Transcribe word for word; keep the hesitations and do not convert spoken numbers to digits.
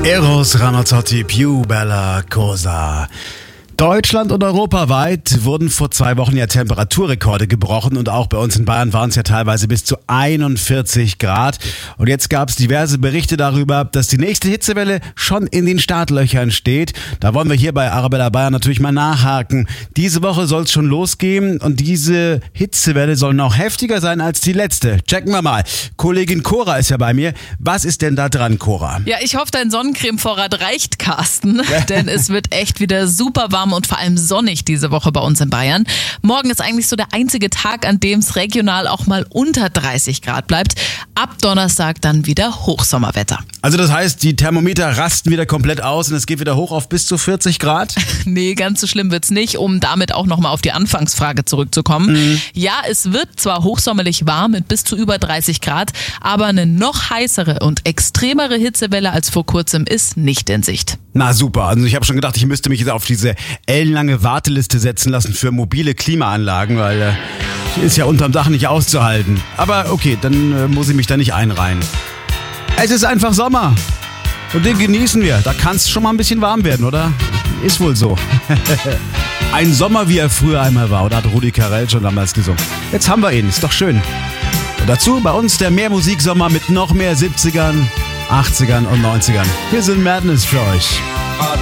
Eros Ramazzotti, Più Bella Cosa. Deutschland und europaweit wurden vor zwei Wochen ja Temperaturrekorde gebrochen und auch bei uns in Bayern waren es ja teilweise bis zu einundvierzig Grad. Und jetzt gab es diverse Berichte darüber, dass die nächste Hitzewelle schon in den Startlöchern steht. Da wollen wir hier bei Arabella Bayern natürlich mal nachhaken. Diese Woche soll es schon losgehen und diese Hitzewelle soll noch heftiger sein als die letzte. Checken wir mal. Kollegin Cora ist ja bei mir. Was ist denn da dran, Cora? Ja, ich hoffe, dein Sonnencreme-Vorrat reicht, Carsten, denn es wird echt wieder super warm und vor allem sonnig diese Woche bei uns in Bayern. Morgen ist eigentlich so der einzige Tag, an dem es regional auch mal unter dreißig Grad bleibt. Ab Donnerstag dann wieder Hochsommerwetter. Also das heißt, die Thermometer rasten wieder komplett aus und es geht wieder hoch auf bis zu vierzig Grad? Nee, ganz so schlimm wird's nicht, um damit auch nochmal auf die Anfangsfrage zurückzukommen. Mhm. Ja, es wird zwar hochsommerlich warm mit bis zu über dreißig Grad, aber eine noch heißere und extremere Hitzewelle als vor kurzem ist nicht in Sicht. Na super, also ich habe schon gedacht, ich müsste mich jetzt auf diese ellenlange Warteliste setzen lassen für mobile Klimaanlagen, weil äh, ist ja unterm Dach nicht auszuhalten. Aber okay, dann äh, muss ich mich da nicht einreihen. Es ist einfach Sommer und den genießen wir. Da kann es schon mal ein bisschen warm werden, oder? Ist wohl so. Ein Sommer, wie er früher einmal war, oder hat Rudi Carrell schon damals gesungen. Jetzt haben wir ihn, ist doch schön. Und dazu bei uns der Mehrmusiksommer mit noch mehr siebzigern, achtzigern und neunzigern. Wir sind Madness für euch.